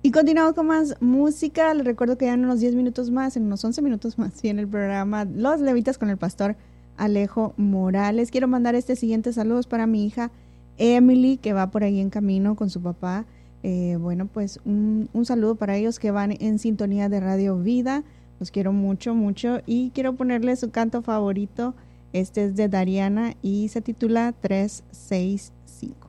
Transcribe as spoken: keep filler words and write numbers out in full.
Y continuamos con más música. Les recuerdo que ya en unos diez minutos más, en unos once minutos más, viene el programa Los Levitas con el pastor Alejo Morales. Quiero mandar este siguiente saludos para mi hija Emily, que va por ahí en camino con su papá. Eh, bueno, pues un, un saludo para ellos que van en sintonía de Radio Vida. Los quiero mucho, mucho. Y quiero ponerle su canto favorito. Este es de Dariana y se titula tres seis cinco.